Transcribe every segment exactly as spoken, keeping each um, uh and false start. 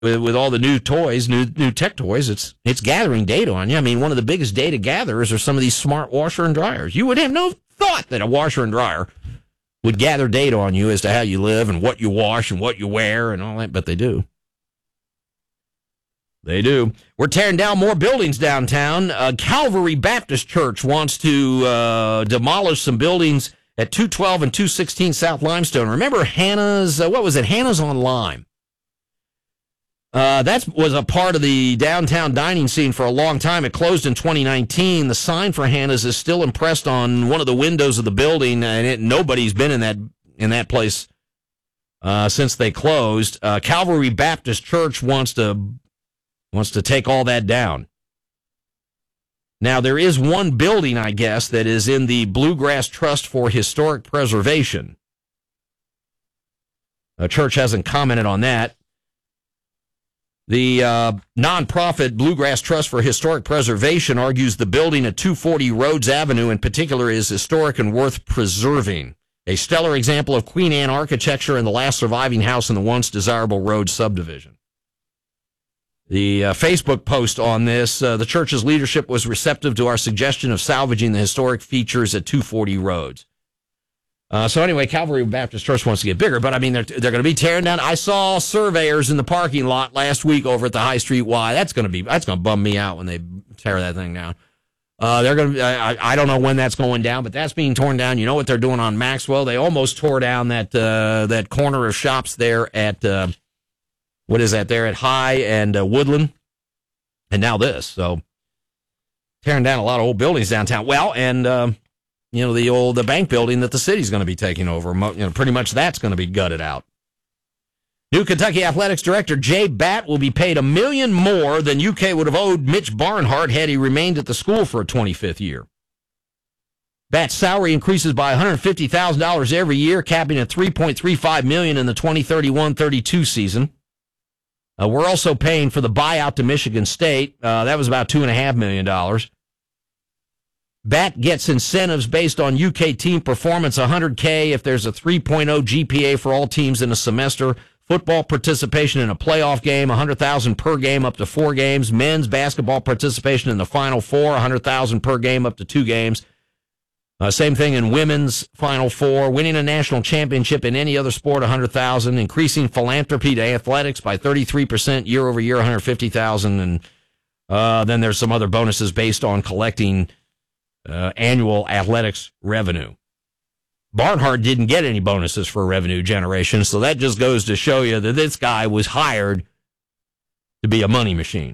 with, with all the new toys, new new tech toys, it's it's gathering data on you. I mean, one of the biggest data gatherers are some of these smart washer and dryers. You would have no thought that a washer and dryer would gather data on you as to how you live and what you wash and what you wear and all that, but they do. They do. We're tearing down more buildings downtown. Uh, Calvary Baptist Church wants to uh, demolish some buildings at two twelve and two sixteen South Limestone. Remember Hannah's, uh, what was it, Hannah's on Lime? Uh, that was a part of the downtown dining scene for a long time. It closed in twenty nineteen. The sign for Hannah's is still impressed on one of the windows of the building, and it, nobody's been in that in that place uh, since they closed. Uh, Calvary Baptist Church wants to wants to take all that down. Now, there is one building, I guess, that is in the Bluegrass Trust for Historic Preservation. The church hasn't commented on that. The uh, nonprofit Bluegrass Trust for Historic Preservation argues the building at two forty Rhodes Avenue in particular is historic and worth preserving. A stellar example of Queen Anne architecture and the last surviving house in the once desirable Rhodes subdivision. The uh, Facebook post on this, uh, the church's leadership was receptive to our suggestion of salvaging the historic features at two forty Rhodes. Uh, so anyway, Calvary Baptist Church wants to get bigger, but I mean, they're, they're going to be tearing down. I saw surveyors in the parking lot last week over at the High Street Y. That's going to be, that's going to bum me out when they tear that thing down. Uh, they're going to, I, I don't know when that's going down, but that's being torn down. You know what they're doing on Maxwell? They almost tore down that, uh, that corner of shops there at, uh, what is that there at High and uh, Woodland? And now this. So tearing down a lot of old buildings downtown. Well, and, um, you know, the old the bank building that the city's going to be taking over. You know, pretty much that's going to be gutted out. New Kentucky Athletics Director Jay Batt will be paid a million more than U K would have owed Mitch Barnhart had he remained at the school for a twenty-fifth year. Batt's salary increases by one hundred fifty thousand dollars every year, capping at three point three five million dollars in the twenty thirty-one thirty-two season. Uh, we're also paying for the buyout to Michigan State. Uh, that was about two point five million dollars. Batt gets incentives based on U K team performance, one hundred K if there's a three point oh G P A for all teams in a semester. Football participation in a playoff game, one hundred thousand dollars per game up to four games. Men's basketball participation in the Final Four, one hundred thousand dollars per game up to two games. Uh, same thing in women's Final Four. Winning a national championship in any other sport, one hundred thousand dollars. Increasing philanthropy to athletics by thirty-three percent year over year, one hundred fifty thousand dollars. And uh, then there's some other bonuses based on collecting Uh, annual athletics revenue. Barnhart didn't get any bonuses for revenue generation, so that just goes to show you that this guy was hired to be a money machine.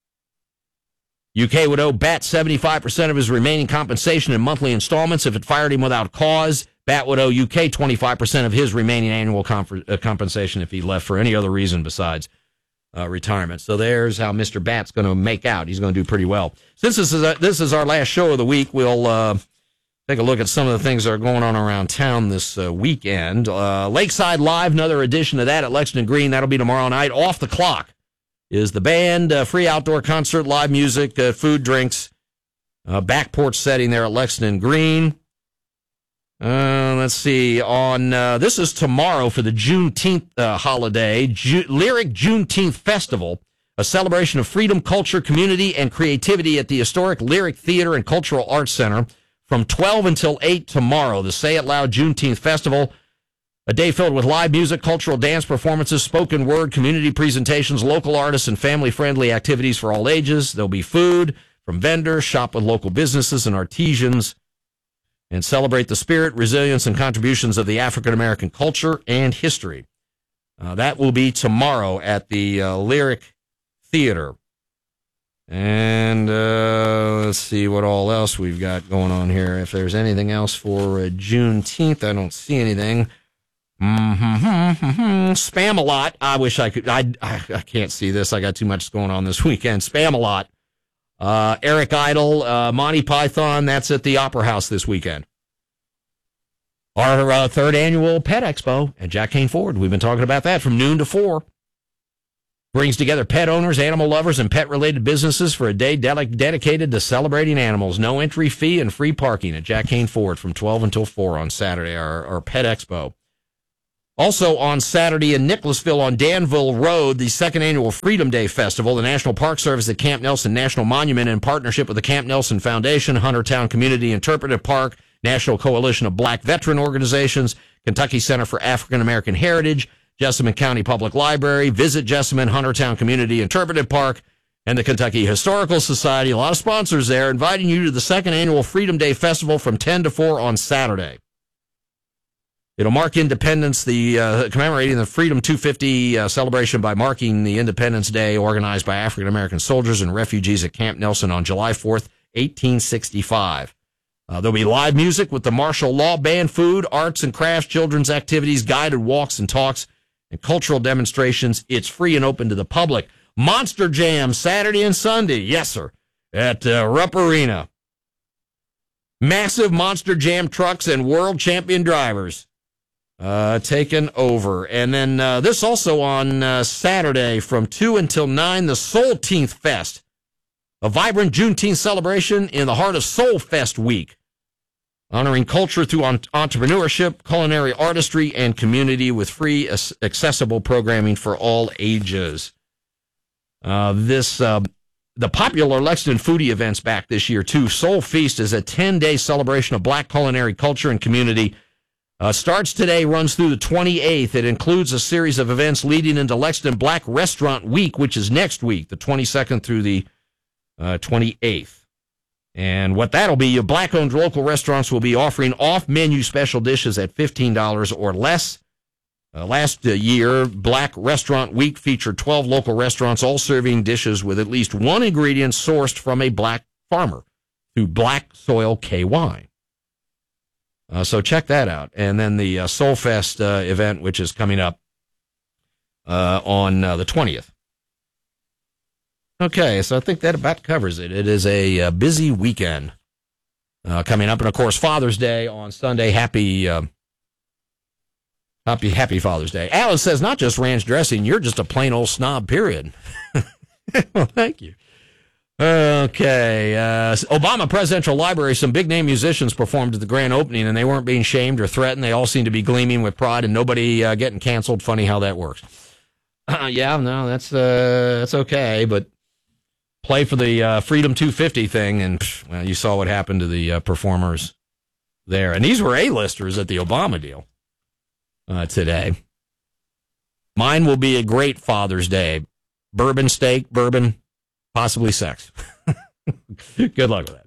U K would owe Batt seventy-five percent of his remaining compensation in monthly installments. If it fired him without cause, Batt would owe U K twenty-five percent of his remaining annual comp- uh, compensation if he left for any other reason besides Uh, retirement. So there's how Mister Batt's going to make out. He's going to do pretty well. Since this is a, this is our last show of the week, we'll uh, take a look at some of the things that are going on around town this uh, weekend. Uh, Lakeside Live, another edition of that at Lexington Green. That'll be tomorrow night. Off the Clock is the band. Uh, free outdoor concert, live music, uh, food, drinks. Uh, back porch setting there at Lexington Green. Uh, let's see, on, uh, this is tomorrow for the Juneteenth uh, holiday, Ju- Lyric Juneteenth Festival, a celebration of freedom, culture, community, and creativity at the historic Lyric Theater and Cultural Arts Center from twelve until eight tomorrow. The Say It Loud Juneteenth Festival, a day filled with live music, cultural dance performances, spoken word, community presentations, local artists, and family-friendly activities for all ages. There'll be food from vendors, shop with local businesses and artisans, and celebrate the spirit, resilience, and contributions of the African-American culture and history. Uh, that will be tomorrow at the uh, Lyric Theater. And uh, let's see what all else we've got going on here. If there's anything else for uh, Juneteenth, I don't see anything. Mm-hmm, mm-hmm. Spam-A-Lot. I wish I could. I, I I can't see this. I got too much going on this weekend. Spam-A-Lot. Uh, Eric Idle, uh, Monty Python, that's at the Opera House this weekend. Our uh, third annual Pet Expo at Jack Kane Ford. We've been talking about that from noon to four. Brings together pet owners, animal lovers, and pet-related businesses for a day de- dedicated to celebrating animals. No entry fee and free parking at Jack Kane Ford from twelve until four on Saturday, our, our Pet Expo. Also on Saturday in Nicholasville on Danville Road, the second annual Freedom Day Festival. The National Park Service at Camp Nelson National Monument in partnership with the Camp Nelson Foundation, Huntertown Community Interpretive Park, National Coalition of Black Veteran Organizations, Kentucky Center for African American Heritage, Jessamine County Public Library, Visit Jessamine, Huntertown Community Interpretive Park, and the Kentucky Historical Society. A lot of sponsors there inviting you to the second annual Freedom Day Festival from ten to four on Saturday. It'll mark Independence, the uh, commemorating the Freedom two fifty uh, celebration by marking the Independence Day organized by African American soldiers and refugees at Camp Nelson on July fourth, eighteen sixty-five. Uh, there'll be live music with the martial law band, food, arts and crafts, children's activities, guided walks and talks, and cultural demonstrations. It's free and open to the public. Monster Jam Saturday and Sunday, yes sir, at uh, Rupp Arena. Massive Monster Jam trucks and world champion drivers. Uh, taken over. And then uh, this also on uh, Saturday from two until nine, the Soulteenth Fest, a vibrant Juneteenth celebration in the heart of Soul Fest Week, honoring culture through on- entrepreneurship, culinary artistry, and community with free, as- accessible programming for all ages. Uh, this uh, the popular Lexington foodie events back this year, too. Soul Feast is a ten-day celebration of black culinary culture and community. Uh, starts today, runs through the twenty-eighth. It includes a series of events leading into Lexington Black Restaurant Week, which is next week, the twenty-second through the uh, twenty-eighth. And what that'll be, your black-owned local restaurants will be offering off-menu special dishes at fifteen dollars or less. Uh, last uh, year, Black Restaurant Week featured twelve local restaurants, all serving dishes with at least one ingredient sourced from a black farmer through Black Soil K Y. Uh, so check that out. And then the uh, Soulfest uh, event, which is coming up uh, on uh, the twentieth. Okay, so I think that about covers it. It is a uh, busy weekend uh, coming up. And, of course, Father's Day on Sunday. Happy, uh, happy, happy Father's Day. Alice says, not just ranch dressing, you're just a plain old snob, period. Well, thank you. Okay, uh, Obama Presidential Library, some big-name musicians performed at the grand opening, and they weren't being shamed or threatened. They all seemed to be gleaming with pride, and nobody uh, getting canceled. Funny how that works. Uh, yeah, no, that's uh, that's okay, but play for the uh, Freedom two fifty thing, and pff, well, you saw what happened to the uh, performers there. And these were A-listers at the Obama deal uh, today. Mine will be a great Father's Day. Bourbon steak, bourbon, possibly sex. Good luck with that.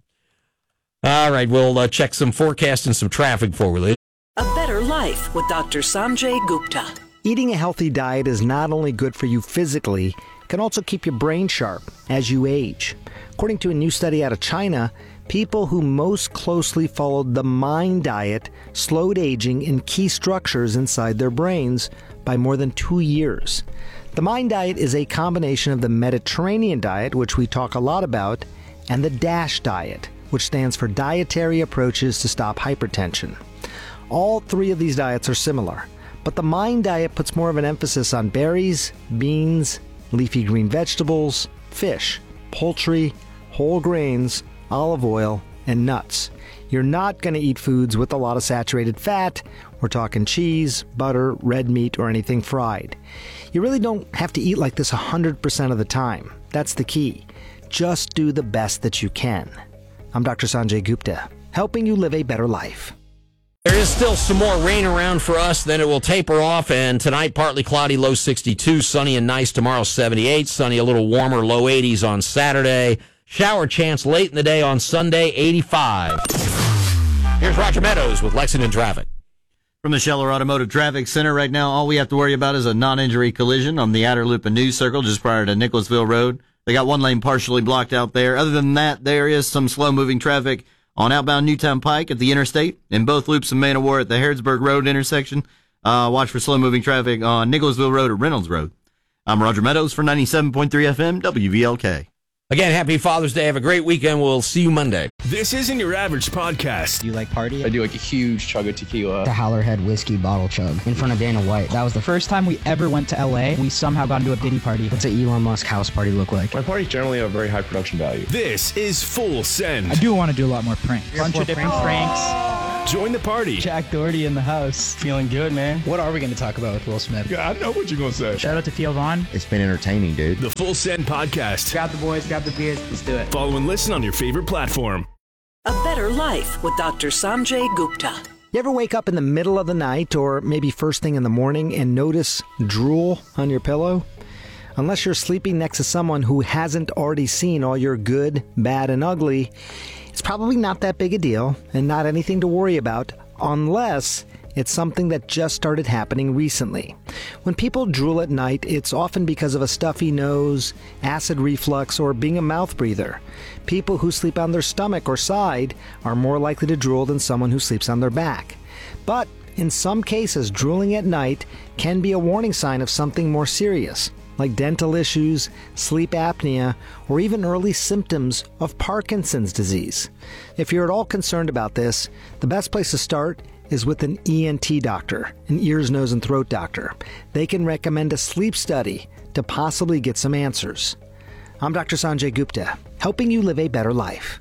All right, we'll uh, check some forecast and some traffic before we leave. A better life with Doctor Sanjay Gupta. Eating a healthy diet is not only good for you physically, it can also keep your brain sharp as you age. According to a new study out of China, people who most closely followed the MIND diet slowed aging in key structures inside their brains by more than two years. The MIND diet is a combination of the Mediterranean diet, which we talk a lot about, and the DASH diet, which stands for Dietary Approaches to Stop Hypertension. All three of these diets are similar, but the MIND diet puts more of an emphasis on berries, beans, leafy green vegetables, fish, poultry, whole grains, olive oil, and nuts. You're not going to eat foods with a lot of saturated fat. We're talking cheese, butter, red meat, or anything fried. You really don't have to eat like this one hundred percent of the time. That's the key. Just do the best that you can. I'm Doctor Sanjay Gupta, helping you live a better life. There is still some more rain around for us, then it will taper off, and tonight partly cloudy, low sixty-two, sunny and nice tomorrow, seventy-eight, sunny, a little warmer, low eighties on Saturday. Shower chance late in the day on Sunday, eighty-five. Here's Roger Meadows with Lexington Traffic. From the Scheller Automotive Traffic Center right now, all we have to worry about is a non-injury collision on the outer loop of News Circle just prior to Nicholasville Road. They got one lane partially blocked out there. Other than that, there is some slow-moving traffic on outbound Newtown Pike at the interstate, in both loops of Man of War at the Harrodsburg Road intersection. Uh, watch for slow-moving traffic on Nicholasville Road at Reynolds Road. I'm Roger Meadows for ninety-seven point three F M W V L K. Again, happy Father's Day. Have a great weekend. We'll see you Monday. This isn't your average podcast. Do you like party? I do like a huge chug of tequila. The Howlerhead whiskey bottle chug in front of Dana White. That was the first time we ever went to L A. We somehow got into a Diddy party. What's an Elon Musk house party look like? My parties generally have very high production value. This is Full Send. I do want to do a lot more pranks. Bunch of different pranks. Join the party. Jack Doherty in the house. Feeling good, man. What are we going to talk about with Will Smith? Yeah, I know what you're going to say. Shout out to Theo Vaughn. It's been entertaining, dude. The Full Send Podcast. Grab the boys, grab the beers. Let's do it. Follow and listen on your favorite platform. A Better Life with Doctor Sanjay Gupta. You ever wake up in the middle of the night or maybe first thing in the morning and notice drool on your pillow? Unless you're sleeping next to someone who hasn't already seen all your good, bad, and ugly, it's probably not that big a deal and not anything to worry about unless it's something that just started happening recently. When people drool at night, it's often because of a stuffy nose, acid reflux, or being a mouth breather. People who sleep on their stomach or side are more likely to drool than someone who sleeps on their back. But in some cases, drooling at night can be a warning sign of something more serious, like dental issues, sleep apnea, or even early symptoms of Parkinson's disease. If you're at all concerned about this, the best place to start is with an E N T doctor, an ears, nose, and throat doctor. They can recommend a sleep study to possibly get some answers. I'm Doctor Sanjay Gupta, helping you live a better life.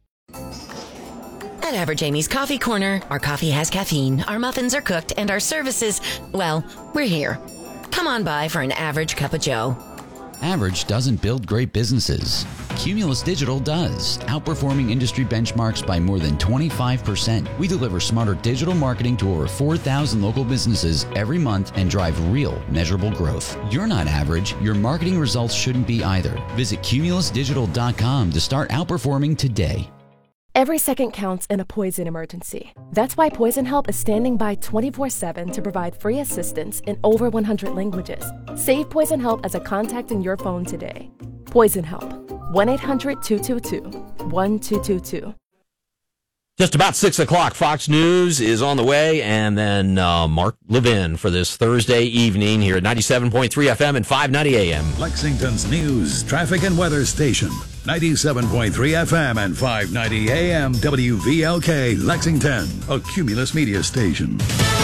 At Average Amy's Coffee Corner, our coffee has caffeine, our muffins are cooked, and our services, well, we're here. Come on by for an average cup of joe. Average doesn't build great businesses. Cumulus Digital does, outperforming industry benchmarks by more than twenty-five percent. We deliver smarter digital marketing to over four thousand local businesses every month and drive real, measurable growth. You're not average. Your marketing results shouldn't be either. Visit cumulus digital dot com to start outperforming today. Every second counts in a poison emergency. That's why Poison Help is standing by twenty-four seven to provide free assistance in over one hundred languages. Save Poison Help as a contact in your phone today. Poison Help. one eight hundred two two two one two two two. Just about six o'clock, Fox News is on the way, and then uh, Mark Levin for this Thursday evening here at ninety-seven point three F M and five ninety A M. Lexington's news, traffic, and weather station. ninety-seven point three F M and five ninety A M W V L K, Lexington, a Cumulus media station.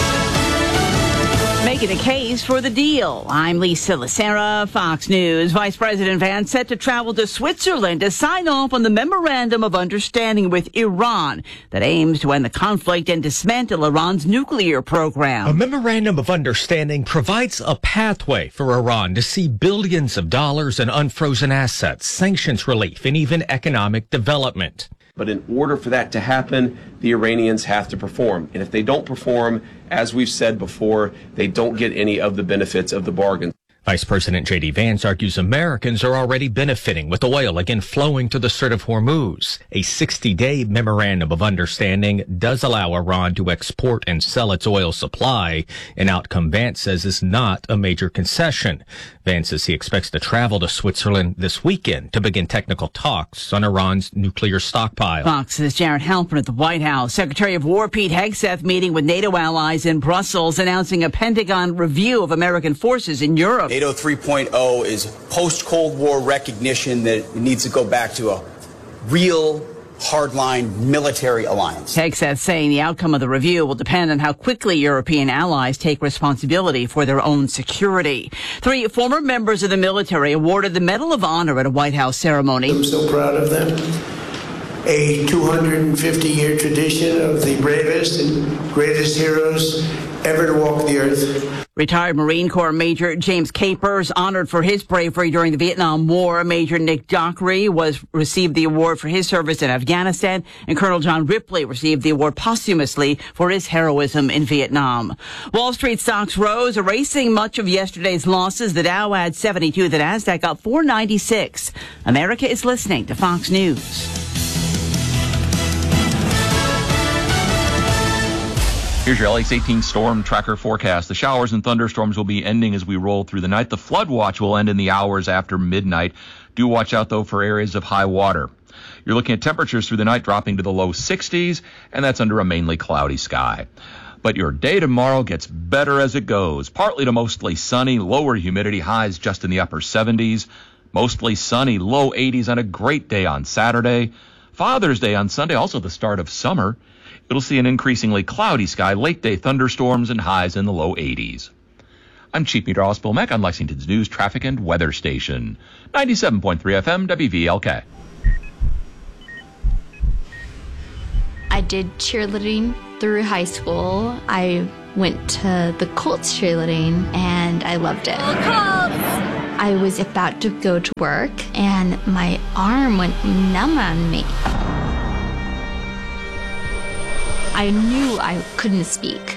Making a case for the deal. I'm Lisa Lacera, Fox News. Vice President Vance set to travel to Switzerland to sign off on the Memorandum of Understanding with Iran that aims to end the conflict and dismantle Iran's nuclear program. A Memorandum of Understanding provides a pathway for Iran to see billions of dollars in unfrozen assets, sanctions relief, and even economic development. But in order for that to happen, the Iranians have to perform. And if they don't perform, as we've said before, they don't get any of the benefits of the bargain. Vice President J D Vance argues Americans are already benefiting with oil again flowing through the Strait of Hormuz. A sixty-day memorandum of understanding does allow Iran to export and sell its oil supply, an outcome Vance says is not a major concession. Vance says he expects to travel to Switzerland this weekend to begin technical talks on Iran's nuclear stockpile. Fox's Jared Halpern at the White House. Secretary of War Pete Hegseth meeting with NATO allies in Brussels, announcing a Pentagon review of American forces in Europe. NATO three point oh is post-Cold War recognition that it needs to go back to a real hardline military alliance. Hegseth saying the outcome of the review will depend on how quickly European allies take responsibility for their own security. Three former members of the military awarded the Medal of Honor at a White House ceremony. I'm so proud of them. A two hundred fifty year tradition of the bravest and greatest heroes ever to walk the earth. Retired Marine Corps Major James Capers honored for his bravery during the Vietnam War. Major Nick Dockery was received the award for his service in Afghanistan, and Colonel John Ripley received the award posthumously for his heroism in Vietnam. Wall Street stocks rose, erasing much of yesterday's losses. The Dow had seventy-two, the Nasdaq up four ninety-six. America is listening to Fox News. Here's your L X eighteen storm tracker forecast. The showers and thunderstorms will be ending as we roll through the night. The flood watch will end in the hours after midnight. Do watch out, though, for areas of high water. You're looking at temperatures through the night dropping to the low sixties, and that's under a mainly cloudy sky. But your day tomorrow gets better as it goes. Partly to mostly sunny, lower humidity, highs just in the upper seventies. Mostly sunny, low eighties on a great day on Saturday. Father's Day on Sunday, also the start of summer. It'll see an increasingly cloudy sky, late-day thunderstorms, and highs in the low eighties. I'm Chief Meteorologist Bill Mack on Lexington's News, Traffic, and Weather Station. ninety-seven point three F M, W V L K. I did cheerleading through high school, I went to the Colts cheerleading, and I loved it. I was about to go to work, and my arm went numb on me. I knew I couldn't speak,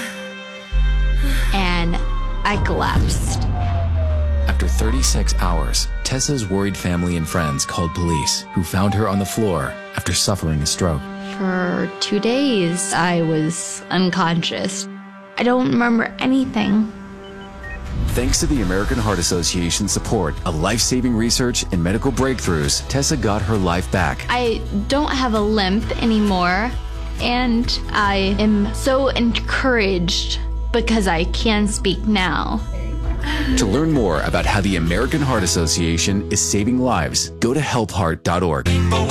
and I collapsed. After thirty-six hours, Tessa's worried family and friends called police, who found her on the floor after suffering a stroke. For two days, I was unconscious. I don't remember anything. Thanks to the American Heart Association's support of life-saving research and medical breakthroughs, Tessa got her life back. I don't have a limp anymore, and I am so encouraged because I can speak now. To learn more about how the American Heart Association is saving lives, go to help heart dot org.